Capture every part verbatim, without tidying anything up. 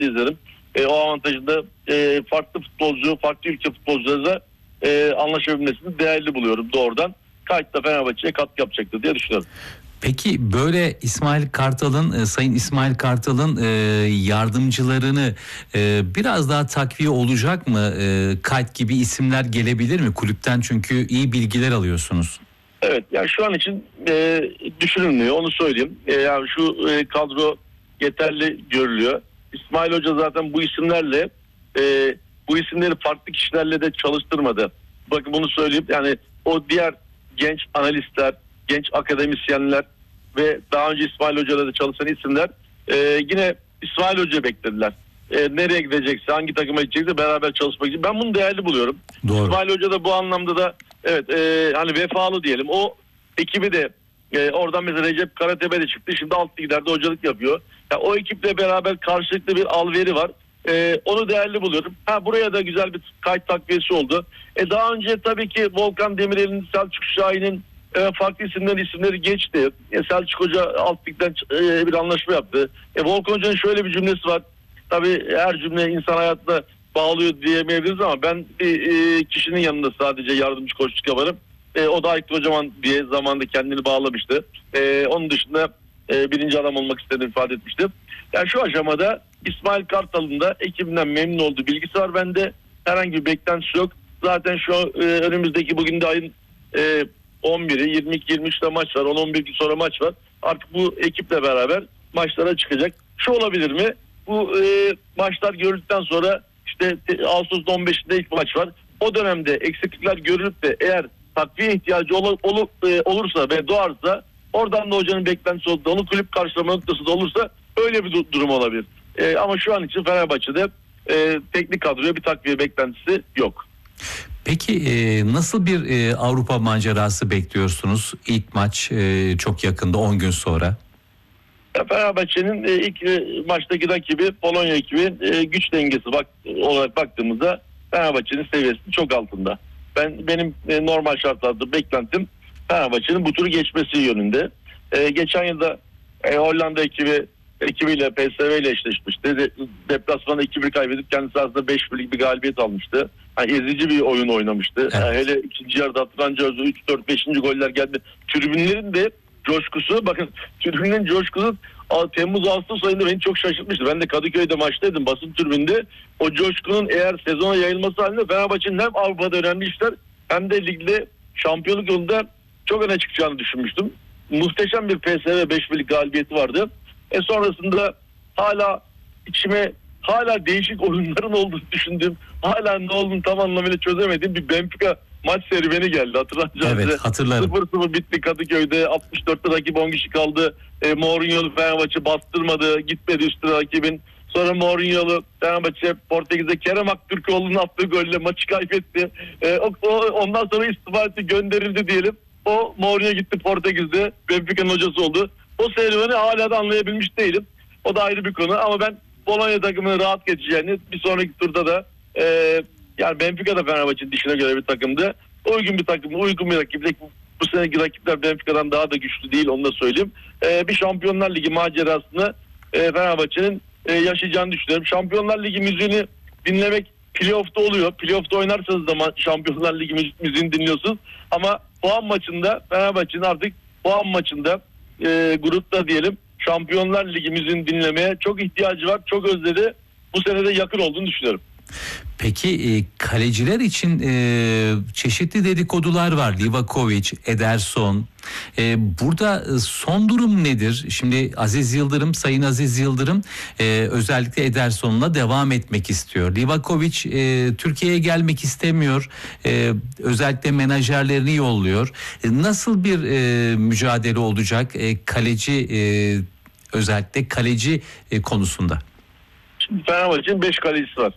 maçta izlerim. E, o avantajında e, farklı futbolcu, farklı ülke futbolcularıyla e, anlaşabilmesini değerli buluyorum doğrudan. Kayıtla Fenerbahçe'ye katkı yapacaktır diye düşünüyorum. Peki böyle İsmail Kartal'ın, Sayın İsmail Kartal'ın yardımcılarını biraz daha takviye olacak mı? Kayıt gibi isimler gelebilir mi kulüpten, çünkü iyi bilgiler alıyorsunuz. Evet, yani şu an için e, düşünülmüyor, onu söyleyeyim. E, yani şu e, kadro yeterli görülüyor. İsmail Hoca zaten bu isimlerle e, bu isimleri farklı kişilerle de çalıştırmadı. Bakın bunu söyleyeyim, yani o diğer genç analistler, genç akademisyenler ve daha önce İsmail Hoca'yla da çalışan isimler e, yine İsmail Hoca beklediler. E, nereye gidecekse, hangi takıma gidecekse beraber çalışmak için. Ben bunu değerli buluyorum. Doğru. İsmail Hoca da bu anlamda da evet e, hani vefalı diyelim. O ekibi de e, oradan mesela Recep Karatepe de çıktı. Şimdi alt liglerde hocalık yapıyor. Yani o ekiple beraber karşılıklı bir alveri var. E, onu değerli buluyorum. Ha, buraya da güzel bir kayıt takviyesi oldu. E, daha önce tabii ki Volkan Demirel'in, Selçuk Şahin'in e, farklı isimlerin isimleri geçti. E, Selçuk Hoca alt ligden e, bir anlaşma yaptı. E, Volkan Hoca'nın şöyle bir cümlesi var. Tabii her cümle insan hayatına bağlıyor diyemeyebiliriz ama ben bir e, kişinin yanında sadece yardımcı koçluk yaparım. E, o da Aykut Kocaman diye zamanda kendini bağlamıştı. E, onun dışında e, birinci adam olmak istediğini ifade etmişti. Yani şu aşamada İsmail Kartal'ın da ekibinden memnun olduğu bilgisi var bende. Herhangi bir beklentisi yok. Zaten şu e, önümüzdeki bugün de ayın e, on biri, yirmi iki yirmi üçte maç var. on on bir gün sonra maç var. Artık bu ekiple beraber maçlara çıkacak. Şu olabilir mi? Bu e, maçlar görüldükten sonra işte Ağustos on beşinde ilk maç var. O dönemde eksiklikler görülüp de eğer takviye ihtiyacı ol, ol, e, olursa ve doğarsa, oradan da hocanın beklentisi olduğu, onu kulüp karşılama noktası da olursa öyle bir du- durum olabilir. E, ama şu an için Fenerbahçe'de e, teknik kadroya bir takviye beklentisi yok. Peki e, nasıl bir e, Avrupa macerası bekliyorsunuz? İlk maç e, çok yakında, on gün sonra. Fenerbahçe'nin e, ilk e, maçtaki rakibi Polonya ekibi, e, güç dengesi bak, olarak baktığımızda Fenerbahçe'nin seviyesi çok altında. Ben benim e, normal şartlarda beklentim Fenerbahçe'nin bu turu geçmesi yönünde. E, geçen yılda e, Hollanda ekibi ekibiyle P S V ile eşleşmişti. De, deplasmanda iki bir kaybedip kendisi aslında beş birlik bir galibiyet almıştı. Yani ezici bir oyun oynamıştı. Evet. Yani hele ikinci yarıda hatırlanca üç dört beşinci goller geldi. Tribünlerin de coşkusu, bakın tribünlerin coşkusu Temmuz Ağustos ayında beni çok şaşırtmıştı. Ben de Kadıköy'de maçtaydım, basın tribünde. O coşkunun eğer sezona yayılması halinde Fenerbahçe'nin hem Avrupa'da önemli işler hem de ligde şampiyonluk yolunda çok öne çıkacağını düşünmüştüm. Muhteşem bir P S V beş birlik galibiyeti vardı. E sonrasında hala içime hala değişik oyunların olduğunu düşündüğüm, hala ne olduğunu tam anlamıyla çözemediğim bir Benfica maç serüveni geldi. Hatırlayacağınız. Evet, hatırlarım. sıfır sıfır bitti Kadıköy'de. altmış dörtte rakip on kişi kaldı. E, Mourinho'lu Fenerbahçe bastırmadı. Gitmedi üstüne rakibin. Sonra Mourinho'lu Fenerbahçe Portekiz'de Kerem Aktürkoğlu'nun attığı golle maçı kaybetti. E, o, o, ondan sonra istifa etti, gönderildi diyelim. O Mourinho gitti Portekiz'de. Benfica'nın hocası oldu. O serüveni hala da anlayabilmiş değilim. O da ayrı bir konu ama ben Polonya takımını rahat geçeceğini, bir sonraki turda da e, yani Benfica da Fenerbahçe'nin dişine göre bir takımdı. Uygun bir takım, uygun bir rakip. Bu seneki rakipler Benfica'dan daha da güçlü değil, onu da söyleyeyim. E, bir Şampiyonlar Ligi macerasını e, Fenerbahçe'nin e, yaşayacağını düşünüyorum. Şampiyonlar Ligi müziğini dinlemek playoff'ta oluyor. Playoff'ta oynarsanız da Şampiyonlar Ligi müziğini dinliyorsunuz. Ama puan maçında Fenerbahçe'nin artık puan maçında e, grupta diyelim Şampiyonlar Ligi müziğini dinlemeye çok ihtiyacı var. Çok özledi. Bu sene de yakın olduğunu düşünüyorum. Peki e, kaleciler için e, çeşitli dedikodular var. Livakovic, Ederson. E, burada son durum nedir? Şimdi Aziz Yıldırım, Sayın Aziz Yıldırım e, özellikle Ederson'la devam etmek istiyor. Livakovic e, Türkiye'ye gelmek istemiyor. E, özellikle menajerlerini yolluyor. E, nasıl bir e, mücadele olacak e, kaleci e, özellikle kaleci e, konusunda? Şimdi Fenerbahçe'nin beş kalecisi var.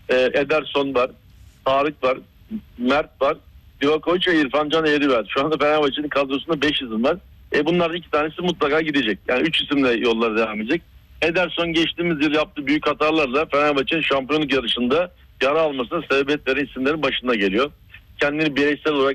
Ederson var, Tarık var, Mert var, Livakovic ve İrfan Can Eğri var. Şu anda Fenerbahçe'nin kadrosunda beş isim var. E bunlardan iki tanesi mutlaka gidecek. Yani üç isimle yollara devam edecek. Ederson geçtiğimiz yıl yaptığı büyük hatalarla Fenerbahçe'nin şampiyonluk yarışında yara almasına sebebiyet veren isimlerin başında geliyor. Kendini bireysel olarak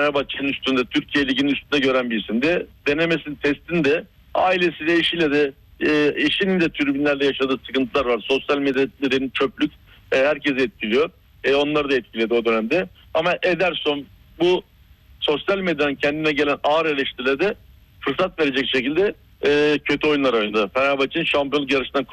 Fenerbahçe'nin üstünde, Türkiye Ligi'nin üstünde gören bir isimdi. Denemesinin, testini de ailesiyle, eşiyle de e, eşinin de tribünlerle yaşadığı sıkıntılar var. Sosyal medyanın çöplük e, herkesi etkiliyor. E, onları da etkiledi o dönemde. Ama Ederson bu sosyal medyanın kendine gelen ağır eleştirilerde fırsat verecek şekilde e, kötü oyunlar oynadı. Fenerbahçe'nin şampiyonluk yarışından